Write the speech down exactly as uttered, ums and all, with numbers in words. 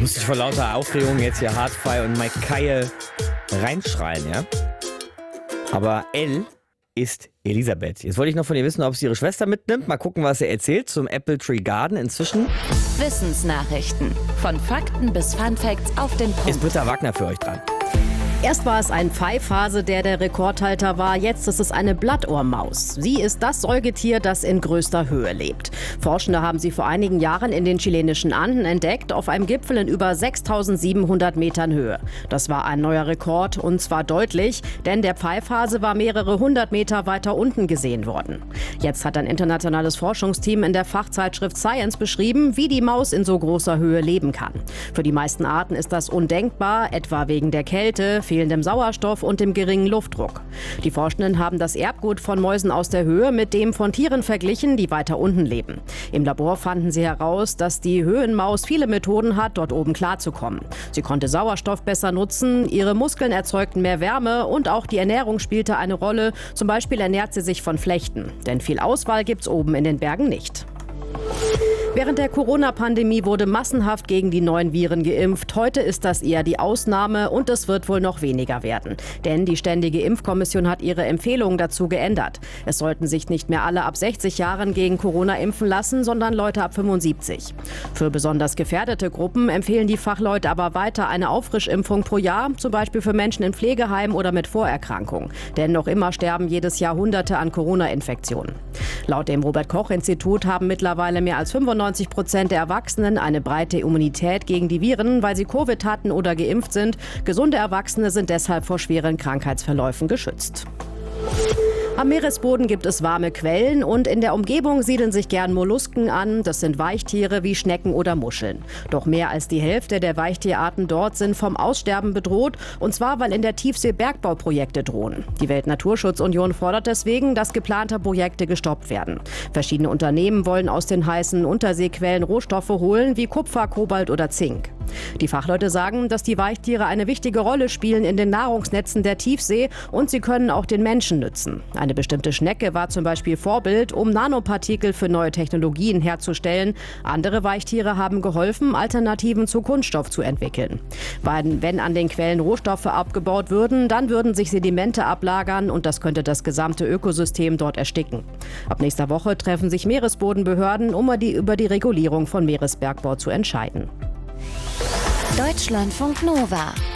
Muss ich vor lauter Aufregung jetzt hier Hardfire und Mike Kaye reinschreien, ja? Aber L ist Elisabeth. Jetzt wollte ich noch von ihr wissen, ob sie ihre Schwester mitnimmt. Mal gucken, was sie erzählt zum Apple Tree Garden inzwischen. Wissensnachrichten. Von Fakten bis Funfacts auf den Punkt. Ist Britta Wagner für euch dran. Erst war es ein Pfeifhase, der der Rekordhalter war. Jetzt ist es eine Blattohrmaus. Sie ist das Säugetier, das in größter Höhe lebt. Forschende haben sie vor einigen Jahren in den chilenischen Anden entdeckt, auf einem Gipfel in über sechstausendsiebenhundert Metern Höhe. Das war ein neuer Rekord und zwar deutlich, denn der Pfeifhase war mehrere hundert Meter weiter unten gesehen worden. Jetzt hat ein internationales Forschungsteam in der Fachzeitschrift Science beschrieben, wie die Maus in so großer Höhe leben kann. Für die meisten Arten ist das undenkbar, etwa wegen der Kälte, fehlendem Sauerstoff und dem geringen Luftdruck. Die Forschenden haben das Erbgut von Mäusen aus der Höhe mit dem von Tieren verglichen, die weiter unten leben. Im Labor fanden sie heraus, dass die Höhenmaus viele Methoden hat, dort oben klarzukommen. Sie konnte Sauerstoff besser nutzen, ihre Muskeln erzeugten mehr Wärme und auch die Ernährung spielte eine Rolle. Zum Beispiel ernährt sie sich von Flechten. Denn viel Auswahl gibt's oben in den Bergen nicht. Während der Corona-Pandemie wurde massenhaft gegen die neuen Viren geimpft. Heute ist das eher die Ausnahme und es wird wohl noch weniger werden. Denn die Ständige Impfkommission hat ihre Empfehlungen dazu geändert. Es sollten sich nicht mehr alle ab sechzig Jahren gegen Corona impfen lassen, sondern Leute ab fünfundsiebzig. Für besonders gefährdete Gruppen empfehlen die Fachleute aber weiter eine Auffrischimpfung pro Jahr, zum Beispiel für Menschen in Pflegeheimen oder mit Vorerkrankungen. Denn noch immer sterben jedes Jahr Hunderte an Corona-Infektionen. Laut dem Robert-Koch-Institut haben mittlerweile mehr als fünfundneunzig Prozent der Erwachsenen eine breite Immunität gegen die Viren, weil sie Covid hatten oder geimpft sind. Gesunde Erwachsene sind deshalb vor schweren Krankheitsverläufen geschützt. Am Meeresboden gibt es warme Quellen und in der Umgebung siedeln sich gern Mollusken an. Das sind Weichtiere wie Schnecken oder Muscheln. Doch mehr als die Hälfte der Weichtierarten dort sind vom Aussterben bedroht. Und zwar, weil in der Tiefsee Bergbauprojekte drohen. Die Weltnaturschutzunion fordert deswegen, dass geplante Projekte gestoppt werden. Verschiedene Unternehmen wollen aus den heißen Unterseequellen Rohstoffe holen, wie Kupfer, Kobalt oder Zink. Die Fachleute sagen, dass die Weichtiere eine wichtige Rolle spielen in den Nahrungsnetzen der Tiefsee und sie können auch den Menschen nützen. Eine bestimmte Schnecke war zum Beispiel Vorbild, um Nanopartikel für neue Technologien herzustellen. Andere Weichtiere haben geholfen, Alternativen zu Kunststoff zu entwickeln. Weil, wenn an den Quellen Rohstoffe abgebaut würden, dann würden sich Sedimente ablagern und das könnte das gesamte Ökosystem dort ersticken. Ab nächster Woche treffen sich Meeresbodenbehörden, um die, über die Regulierung von Meeresbergbau zu entscheiden. Deutschlandfunk Nova